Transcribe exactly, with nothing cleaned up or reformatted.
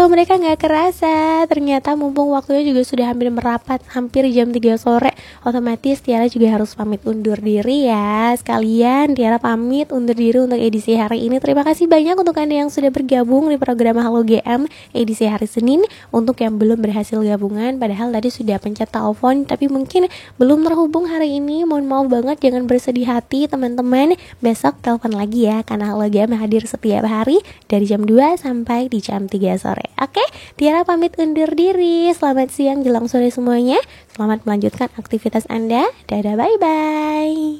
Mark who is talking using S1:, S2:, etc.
S1: sama mereka gak kerasa. Ternyata mumpung waktunya juga sudah hampir merapat, hampir jam tiga sore, otomatis Tiara juga harus pamit undur diri ya. Sekalian Tiara pamit undur diri untuk edisi hari ini. Terima kasih banyak untuk Anda yang sudah bergabung di program Halo G M edisi hari Senin. Untuk yang belum berhasil gabungan, padahal tadi sudah pencet telepon tapi mungkin belum terhubung hari ini, mohon maaf banget, jangan bersedih hati teman-teman. Besok telepon lagi ya, karena Halo G M hadir setiap hari dari jam dua sampai di jam tiga sore. Oke, Tiara pamit undur diri. Selamat siang jelang sore semuanya. Selamat melanjutkan aktivitas Anda. Dadah, bye-bye.